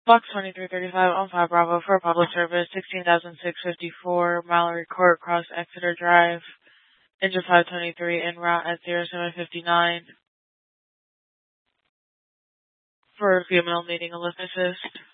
Box 2335 on 5 Bravo for public service, 16,654 Mallory Court, Cross Exeter Drive, engine 523 en route at 0759 for female needing a lift assist.